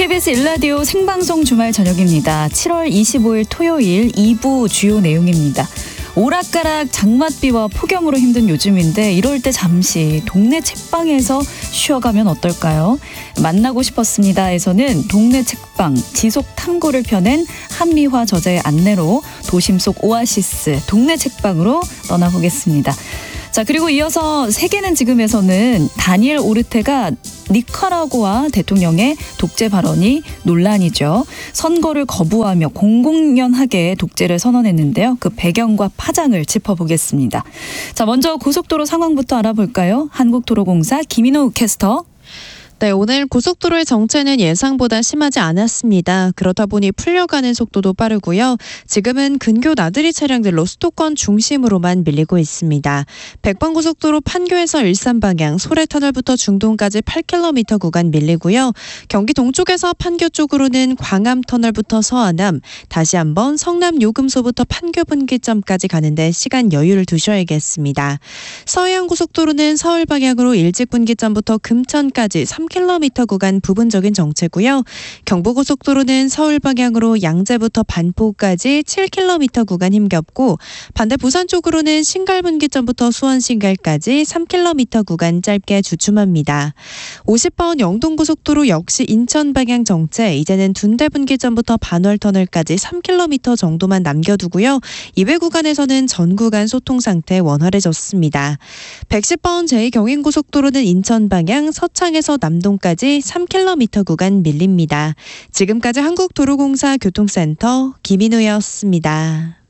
KBS 1라디오 생방송 주말 저녁입니다. 7월 25일 토요일 2부 주요 내용입니다. 오락가락 장맛비와 폭염으로 힘든 요즘인데 이럴 때 잠시 동네 책방에서 쉬어가면 어떨까요? 만나고 싶었습니다에서는 동네 책방 지속 탐구를 펴낸 한미화 저자의 안내로 도심 속 오아시스 동네 책방으로 떠나보겠습니다. 자, 그리고 이어서 세계는 지금에서는 다니엘 오르테가 니카라구아 대통령의 독재 발언이 논란이죠. 선거를 거부하며 공공연하게 독재를 선언했는데요. 그 배경과 파장을 짚어보겠습니다. 자, 먼저 고속도로 상황부터 알아볼까요? 한국도로공사 김인우 캐스터. 네, 오늘 고속도로의 정체는 예상보다 심하지 않았습니다. 그렇다 보니 풀려가는 속도도 빠르고요. 지금은 근교 나들이 차량들로 수도권 중심으로만 밀리고 있습니다. 백번고속도로 판교에서 일산 방향 소래터널부터 중동까지 8km 구간 밀리고요. 경기 동쪽에서 판교 쪽으로는 광암터널부터 서안암, 다시 한번 성남 요금소부터 판교 분기점까지 가는데 시간 여유를 두셔야겠습니다. 서해안고속도로는 서울 방향으로 일찍 분기점부터 금천까지 3km 구간 부분적인 정체고요. 경부고속도로는 서울 방향으로 양재부터 반포까지 7km 구간 힘겹고 반대 부산 쪽으로는 신갈분기점부터 수원신갈까지 3km 구간 짧게 주춤합니다. 50번 영동고속도로 역시 인천 방향 정체, 이제는 둔대분기점부터 반월터널까지 3km 정도만 남겨두고요. 200구간에서는 전 구간 소통 상태 원활해졌습니다. 110번 제2경인고속도로는 인천 방향 서창에서 남동까지 3km 구간 밀립니다. 지금까지 한국도로공사 교통센터 김인우였습니다.